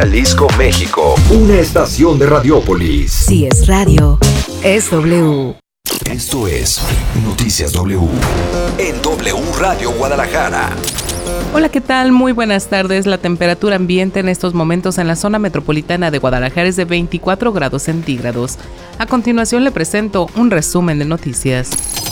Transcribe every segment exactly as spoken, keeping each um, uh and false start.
Jalisco, México. Una estación de Radiópolis. Si es radio, es W. Esto es Noticias W. En W Radio Guadalajara. Hola, ¿qué tal? Muy buenas tardes. La temperatura ambiente en estos momentos en la zona metropolitana de Guadalajara es de veinticuatro grados centígrados. A continuación le presento un resumen de noticias.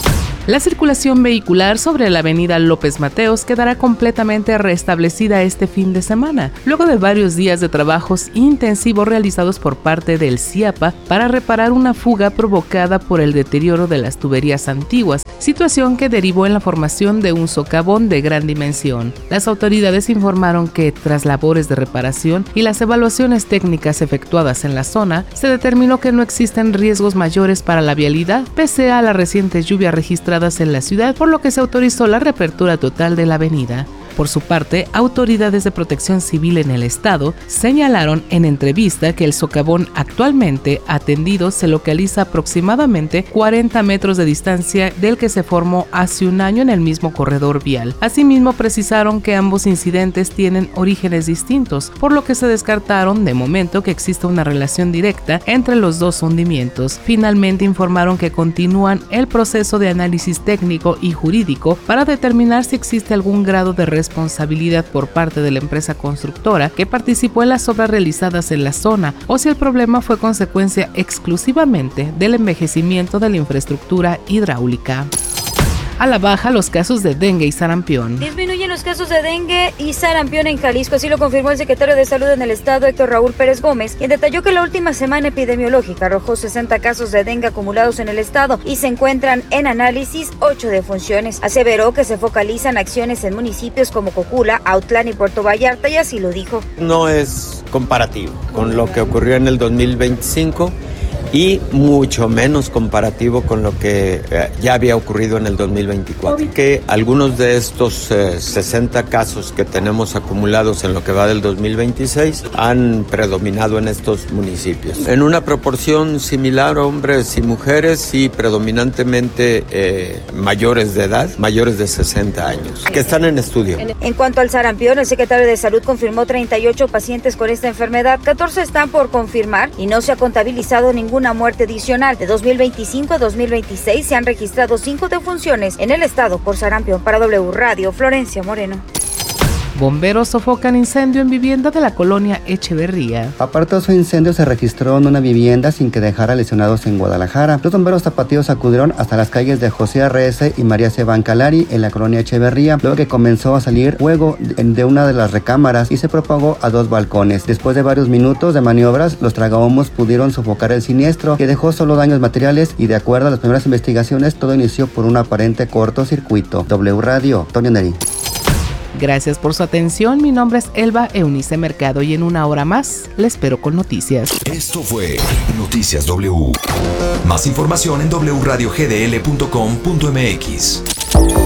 La circulación vehicular sobre la avenida López Mateos quedará completamente restablecida este fin de semana, luego de varios días de trabajos intensivos realizados por parte del CIAPA para reparar una fuga provocada por el deterioro de las tuberías antiguas, situación que derivó en la formación de un socavón de gran dimensión. Las autoridades informaron que, tras labores de reparación y las evaluaciones técnicas efectuadas en la zona, se determinó que no existen riesgos mayores para la vialidad, pese a las recientes lluvias registradas en la ciudad, por lo que se autorizó la reapertura total de la avenida. Por su parte, autoridades de protección civil en el estado señalaron en entrevista que el socavón actualmente atendido se localiza aproximadamente cuarenta metros de distancia del que se formó hace un año en el mismo corredor vial. Asimismo, precisaron que ambos incidentes tienen orígenes distintos, por lo que se descartaron de momento que existe una relación directa entre los dos hundimientos. Finalmente, informaron que continúan el proceso de análisis técnico y jurídico para determinar si existe algún grado de responsabilidad por parte de la empresa constructora que participó en las obras realizadas en la zona o si el problema fue consecuencia exclusivamente del envejecimiento de la infraestructura hidráulica. A la baja los casos de dengue y sarampión. Disminuyen los casos de dengue y sarampión en Jalisco, así lo confirmó el secretario de Salud en el estado, Héctor Raúl Pérez Gómez, quien detalló que la última semana epidemiológica arrojó sesenta casos de dengue acumulados en el estado y se encuentran en análisis ocho defunciones. Aseveró que se focalizan acciones en municipios como Cocula, Autlán y Puerto Vallarta, y así lo dijo. No es comparativo con lo que ocurrió en el dos mil veinticinco. Y mucho menos comparativo con lo que eh, ya había ocurrido en el dos mil veinticuatro. Que algunos de estos eh, sesenta casos que tenemos acumulados en lo que va del dos mil veintiséis han predominado en estos municipios. En una proporción similar, hombres y mujeres, y predominantemente eh, mayores de edad, mayores de sesenta años, que están en estudio. En cuanto al sarampión, el secretario de Salud confirmó treinta y ocho pacientes con esta enfermedad, catorce están por confirmar y no se ha contabilizado ningún una muerte adicional. De dos mil veinticinco a dos mil veintiséis se han registrado cinco defunciones en el estado por sarampión. Para W Radio, Florencia Moreno. Bomberos sofocan incendio en vivienda de la colonia Echeverría. Apartoso incendio se registró en una vivienda sin que dejara lesionados en Guadalajara. Los bomberos tapatíos acudieron hasta las calles de José Arrece y María Sebán Calari en la colonia Echeverría, luego que comenzó a salir fuego de una de las recámaras y se propagó a dos balcones. Después de varios minutos de maniobras, los tragahumos pudieron sofocar el siniestro, que dejó solo daños materiales, y de acuerdo a las primeras investigaciones, todo inició por un aparente cortocircuito. W Radio, Antonio Neri. Gracias por su atención. Mi nombre es Elba Eunice Mercado y en una hora más le espero con noticias. Esto fue Noticias W. Más información en doble u radio g d l punto com punto m x.